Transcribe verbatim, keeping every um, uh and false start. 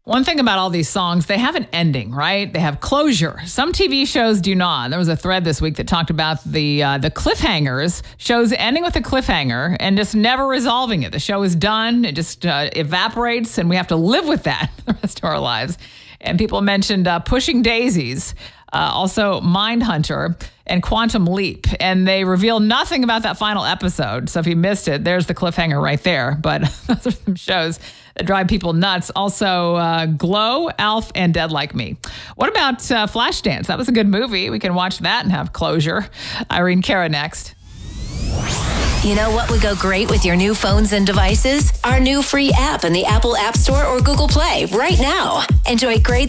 One thing about all these songs, they have an ending, right? They have closure. Some T V shows do not. There was a thread this week that talked about the uh, the cliffhangers, shows ending with a cliffhanger and just never resolving it. The show is done. It just uh, evaporates, and we have to live with that the rest of our lives. And people mentioned uh, Pushing Daisies, uh, also Mindhunter, and Quantum Leap. And they reveal nothing about that final episode. So if you missed it, there's the cliffhanger right there. But those are some shows that drive people nuts. Also, uh, Glow, Alf, and Dead Like Me. What about uh, Flashdance? That was a good movie. We can watch that and have closure. Irene Cara next. You know what would go great with your new phones and devices? Our new free app in the Apple App Store or Google Play right now. Enjoy great